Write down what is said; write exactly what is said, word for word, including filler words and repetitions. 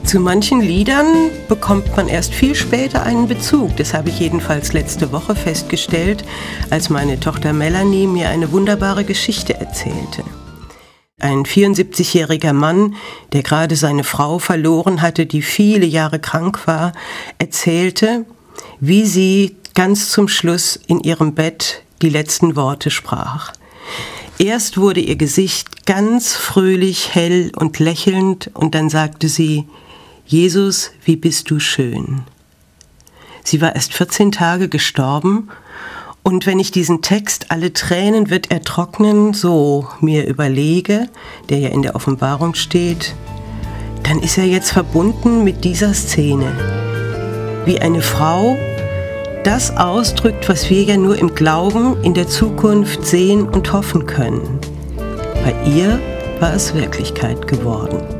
Zu manchen Liedern bekommt man erst viel später einen Bezug. Das habe ich jedenfalls letzte Woche festgestellt, als meine Tochter Melanie mir eine wunderbare Geschichte erzählte. Ein vierundsiebzigjähriger Mann, der gerade seine Frau verloren hatte, die viele Jahre krank war, erzählte, wie sie ganz zum Schluss in ihrem Bett die letzten Worte sprach. Erst wurde ihr Gesicht ganz fröhlich, hell und lächelnd und dann sagte sie: Jesus, wie bist du schön. Sie war erst vierzehn Tage gestorben und wenn ich diesen Text "Alle Tränen wird er trocknen" so mir überlege, der ja in der Offenbarung steht, dann ist er jetzt verbunden mit dieser Szene. Wie eine Frau das ausdrückt, was wir ja nur im Glauben in der Zukunft sehen und hoffen können. Bei ihr war es Wirklichkeit geworden.